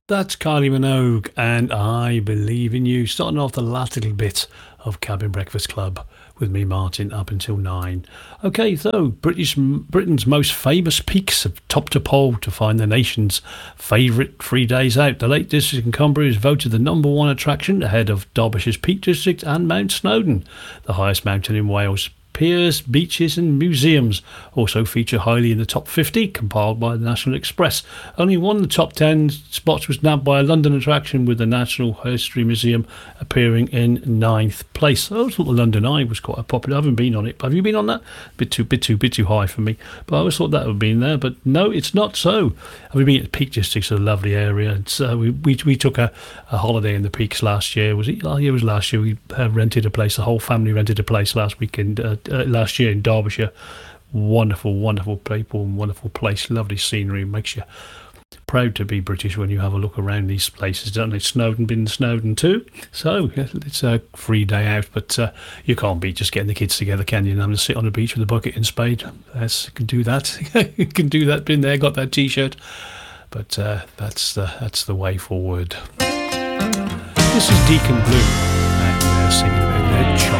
That's Kylie Minogue and I Believe in You. Starting off the last little bit of Cabin Breakfast Club with me, Martin, up until 9. Okay, so Britain's most famous peaks have topped a poll to find the nation's favourite 3 days out. The Lake District in Cumbria is voted the number one attraction ahead of Derbyshire's Peak District and Mount Snowdon, the highest mountain in Wales. Piers, beaches and museums also feature highly in the top 50 compiled by the National Express. Only one of the top 10 spots was nabbed by a London attraction, with the Natural History Museum appearing in 9th place. I always thought the London Eye was quite popular. I haven't been on it, but have you been on that? Bit too high for me. But I always thought that would have been there, but no, it's not so. Have you been at Peak District? It's a lovely area. It's, we took a holiday in the Peaks last year. Was it? It was last year. We rented a place. The whole family rented a place last weekend. Last year in Derbyshire. Wonderful people, wonderful place, lovely scenery. Makes you proud to be British when you have a look around these places, don't it? Snowdon, been to Snowdon too, so it's a free day out, but you can't beat just getting the kids together, can you? And I'm going to sit on the beach with a bucket and spade. Yes, you can do that. You can do that. Been there, got that t-shirt, but that's the way forward. This is Deacon Blue, and they're singing about their child.